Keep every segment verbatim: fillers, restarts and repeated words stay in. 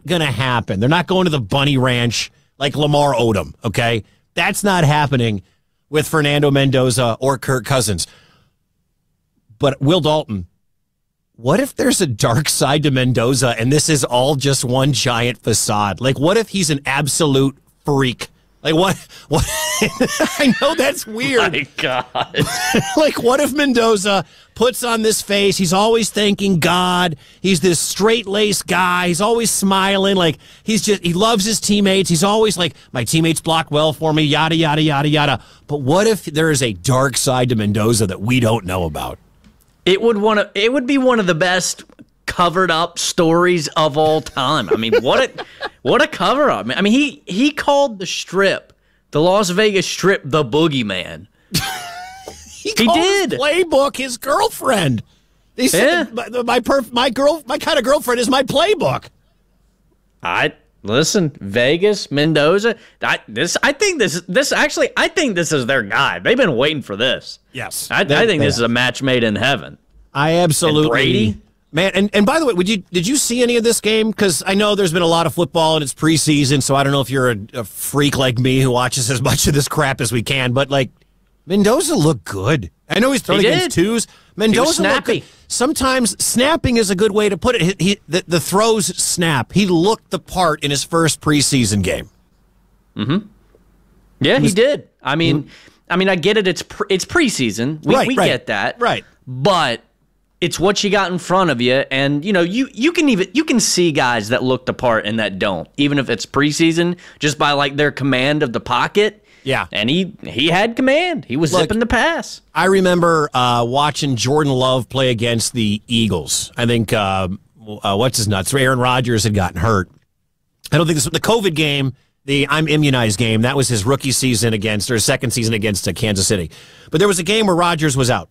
going to happen. They're not going to the Bunny Ranch like Lamar Odom, okay? That's not happening with Fernando Mendoza or Kirk Cousins. But Will Dalton, what if there's a dark side to Mendoza and this is all just one giant facade? Like, what if he's an absolute freak? Like, what? What? I know that's weird. My God. Like, what if Mendoza puts on this face? He's always thanking God. He's this straight-laced guy. He's always smiling. Like, he's just, he loves his teammates. He's always like, my teammates block well for me, yada, yada, yada, yada. But what if there is a dark side to Mendoza that we don't know about? It would one of, it would be one of the best covered up stories of all time. I mean, what a what a cover up. I mean, he he called the Strip, the Las Vegas Strip, the boogeyman. he, he did. His playbook his girlfriend. He said, yeah. my my, perf, my girl my kind of girlfriend is my playbook. I listen, Vegas, Mendoza. I this I think this this actually I think this is their guy. They've been waiting for this. Yes, I, they, I think this have. is a match made in heaven. I absolutely and Brady. Man, and, and by the way, would you did you see any of this game? Because I know there's been a lot of football and it's preseason, so I don't know if you're a, a freak like me who watches as much of this crap as we can. But like, Mendoza looked good. I know he's throwing he against twos. Mendoza looked good. Sometimes snapping is a good way to put it. He, he the, the throws snap. He looked the part in his first preseason game. Mm-hmm. Yeah, he did. I mean, mm-hmm. I mean, I get it. It's pre, it's preseason. We, right, we right, get that. Right, but. It's what you got in front of you, and you know you you can even you can see guys that look the part and that don't, even if it's preseason, just by like their command of the pocket. Yeah, and he he had command. He was Look, zipping the pass. I remember uh, watching Jordan Love play against the Eagles. I think uh, uh, what's his nuts? Aaron Rodgers had gotten hurt. I don't think this was the COVID game. The I'm immunized game. That was his rookie season against or his second season against uh, Kansas City. But there was a game where Rodgers was out,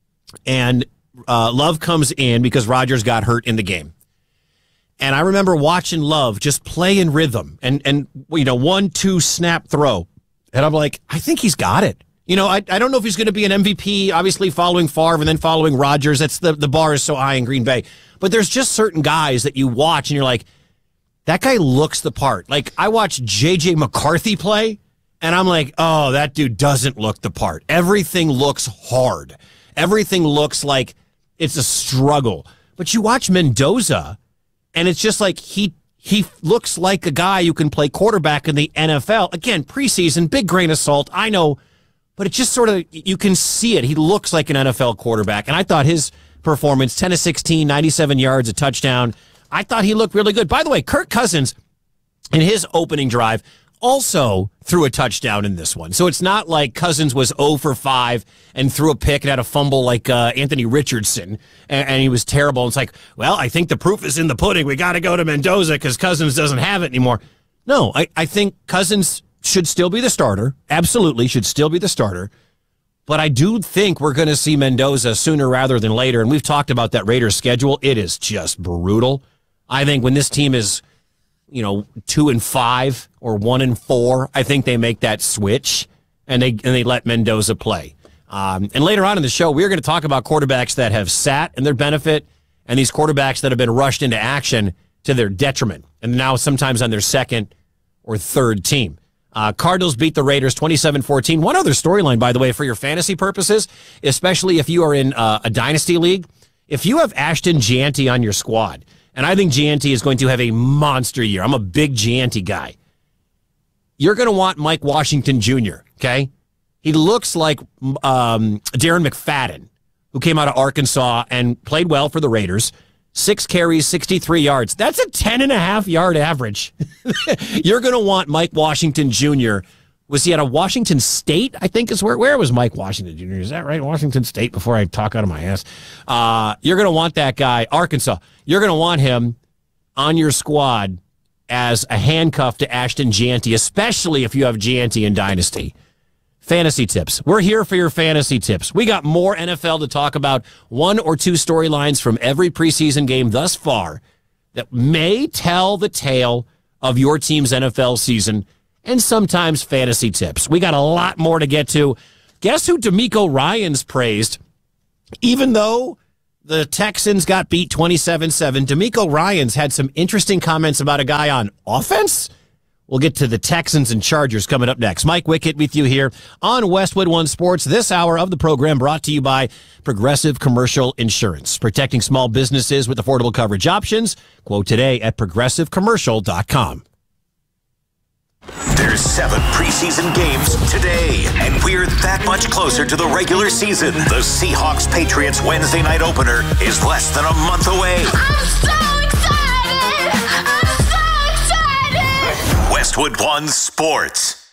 and Uh, Love comes in because Rodgers got hurt in the game. And I remember watching Love just play in rhythm and, and you know, one, two, snap, throw. And I'm like, I think he's got it. You know, I, I don't know if he's going to be an M V P, obviously following Favre and then following Rodgers. That's the, the bar is so high in Green Bay. But there's just certain guys that you watch and you're like, that guy looks the part. Like, I watched J J McCarthy play, and I'm like, oh, that dude doesn't look the part. Everything looks hard. Everything looks like it's a struggle. But you watch Mendoza, and it's just like he he looks like a guy who can play quarterback in the N F L. Again, preseason, big grain of salt, I know. But it just sort of, you can see it. He looks like an N F L quarterback. And I thought his performance, ten of sixteen, ninety-seven yards, a touchdown, I thought he looked really good. By the way, Kirk Cousins, in his opening drive, also threw a touchdown in this one. So it's not like Cousins was zero for five and threw a pick and had a fumble like uh, Anthony Richardson, and, and he was terrible. And it's like, well, I think the proof is in the pudding. We got to go to Mendoza because Cousins doesn't have it anymore. No, I, I think Cousins should still be the starter. Absolutely should still be the starter. But I do think we're going to see Mendoza sooner rather than later. And we've talked about that Raiders schedule. It is just brutal. I think when this team is, you know, two and five or one and four, I think they make that switch and they and they let Mendoza play. Um, and later on in the show, we're going to talk about quarterbacks that have sat in their benefit and these quarterbacks that have been rushed into action to their detriment, and now sometimes on their second or third team. Uh, Cardinals beat the Raiders twenty-seven fourteen. One other storyline, by the way, for your fantasy purposes, especially if you are in uh, a dynasty league, if you have Ashton Gianti on your squad, and I think Gianti is going to have a monster year. I'm a big Gianti guy. You're going to want Mike Washington Junior, okay? He looks like um, Darren McFadden, who came out of Arkansas and played well for the Raiders. Six carries, sixty-three yards. That's a ten and a half yard average. You're going to want Mike Washington Junior Was he at a Washington State? I think is where, where was Mike Washington Junior Is that right? Washington State, before I talk out of my ass. Uh, you're going to want that guy, Arkansas. You're going to want him on your squad as a handcuff to Ashton Gianti, especially if you have Gianti in Dynasty. Fantasy tips. We're here for your fantasy tips. We got more N F L to talk about, one or two storylines from every preseason game thus far that may tell the tale of your team's N F L season, and sometimes fantasy tips. We got a lot more to get to. Guess who DeMeco Ryans praised, even though the Texans got beat twenty-seven seven. D'Amico Ryans had some interesting comments about a guy on offense. We'll get to the Texans and Chargers coming up next. Mike Wickett with you here on Westwood One Sports. This hour of the program brought to you by Progressive Commercial Insurance, protecting small businesses with affordable coverage options. Quote today at progressive commercial dot com. There's seven preseason games today, and we're that much closer to the regular season. The Seahawks-Patriots Wednesday night opener is less than a month away. I'm so excited! I'm so excited! Westwood One Sports.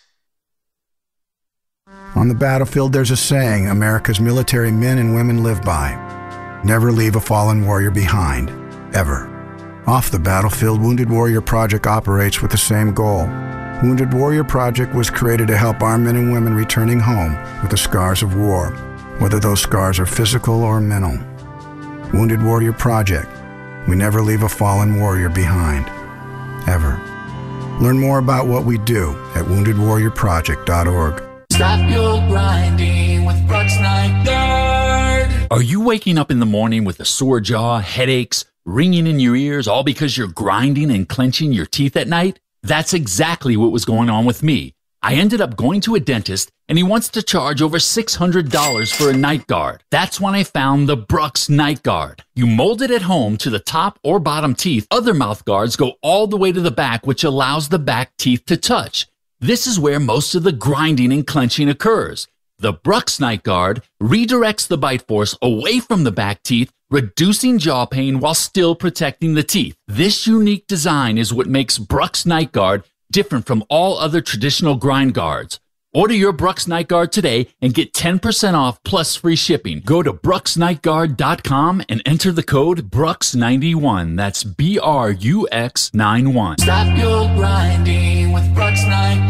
On the battlefield, there's a saying America's military men and women live by. Never leave a fallen warrior behind, ever. Off the battlefield, Wounded Warrior Project operates with the same goal. Wounded Warrior Project was created to help our men and women returning home with the scars of war, whether those scars are physical or mental. Wounded Warrior Project. We never leave a fallen warrior behind, ever. Learn more about what we do at wounded warrior project dot org. Stop your grinding with Brooks Night Guard. Are you waking up in the morning with a sore jaw, headaches, ringing in your ears, all because you're grinding and clenching your teeth at night? That's exactly what was going on with me. I ended up going to a dentist, and he wants to charge over six hundred dollars for a night guard. That's when I found the Brooks Night Guard. You mold it at home to the top or bottom teeth. Other mouth guards go all the way to the back, which allows the back teeth to touch. This is where most of the grinding and clenching occurs. The Brooks Night Guard redirects the bite force away from the back teeth, reducing jaw pain while still protecting the teeth. This unique design is what makes Brooks Night Guard different from all other traditional grind guards. Order your Brooks Night Guard today and get ten percent off plus free shipping. Go to brooks night guard dot com and enter the code Brooks ninety-one. That's B R U X ninety-one. Stop your grinding with Brooks Night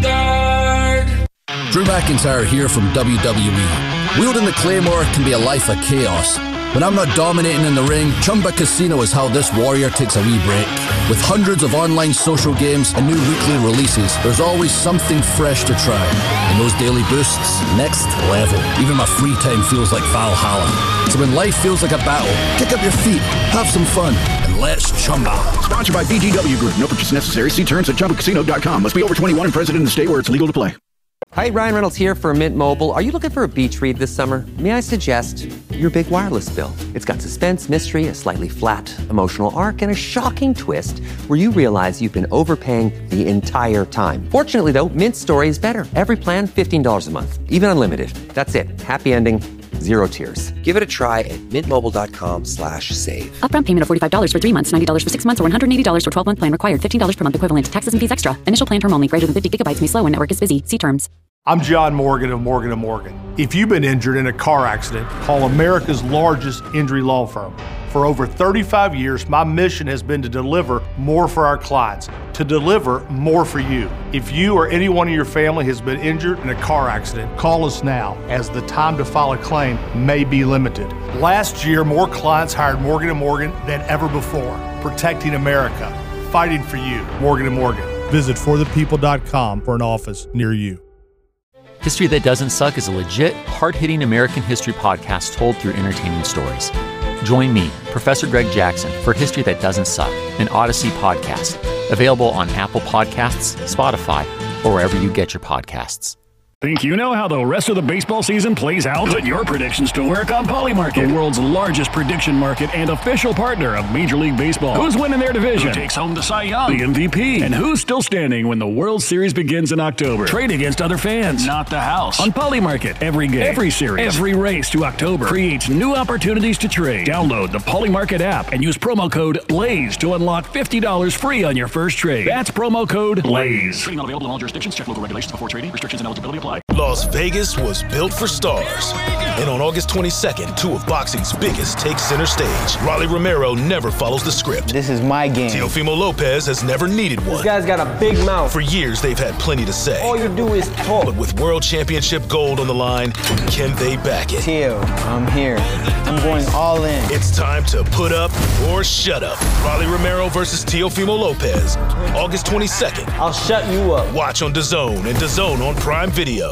Guard. Drew McIntyre here from W W E. Wielding the Claymore can be a life of chaos. When I'm not dominating in the ring, Chumba Casino is how this warrior takes a wee break. With hundreds of online social games and new weekly releases, there's always something fresh to try. And those daily boosts, next level. Even my free time feels like Valhalla. So when life feels like a battle, kick up your feet, have some fun, and let's chumba. Sponsored by B G W Group. No purchase necessary. See terms at chumba casino dot com. Must be over twenty-one and present in the state where it's legal to play. Hi, Ryan Reynolds here for Mint Mobile. Are you looking for a beach read this summer? May I suggest your big wireless bill? It's got suspense, mystery, a slightly flat, emotional arc, and a shocking twist where you realize you've been overpaying the entire time. Fortunately, though, Mint's story is better. Every plan, fifteen dollars a month, even unlimited. That's it. Happy ending, zero tears. Give it a try at mintmobile.com slash save. Upfront payment of forty-five dollars for three months, ninety dollars for six months, or one hundred eighty dollars for twelve-month plan required. fifteen dollars per month equivalent. Taxes and fees extra. Initial plan term only. Greater than fifty gigabytes may slow when network is busy. See terms. I'm John Morgan of Morgan and Morgan. If you've been injured in a car accident, call America's largest injury law firm. For over thirty-five years, my mission has been to deliver more for our clients, to deliver more for you. If you or anyone in your family has been injured in a car accident, call us now, as the time to file a claim may be limited. Last year, more clients hired Morgan and Morgan than ever before, protecting America, fighting for you. Morgan and Morgan. Visit for the people dot com for an office near you. History That Doesn't Suck is a legit, hard-hitting American history podcast told through entertaining stories. Join me, Professor Greg Jackson, for History That Doesn't Suck, an Odyssey podcast, available on Apple Podcasts, Spotify, or wherever you get your podcasts. Think you know how the rest of the baseball season plays out? Put your predictions to work on Polymarket, the world's largest prediction market and official partner of Major League Baseball. Who's winning their division? Who takes home the Cy Young? The M V P? And who's still standing when the World Series begins in October? Trade against other fans, not the house. On Polymarket, every game, every series, every race to October creates new opportunities to trade. Download the Polymarket app and use promo code BLAZE to unlock fifty dollars free on your first trade. That's promo code BLAZE. Trading not available in all jurisdictions. Check local regulations before trading. Restrictions and eligibility apply. Las Vegas was built for stars. And on August twenty-second, two of boxing's biggest take center stage. Rolly Romero never follows the script. This is my game. Teofimo Lopez has never needed one. This guy's got a big mouth. For years, they've had plenty to say. All you do is talk. But with World Championship gold on the line, can they back it? Teo, I'm here. I'm going all in. It's time to put up or shut up. Rolly Romero versus Teofimo Lopez. August twenty-second. I'll shut you up. Watch on DAZN and DAZN on Prime Video.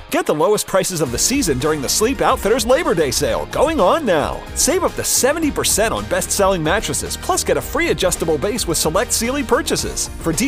Get the lowest prices of the season during the Sleep Outfitters Labor Day sale, going on now. Save up to seventy percent on best-selling mattresses, plus get a free adjustable base with select Sealy purchases. For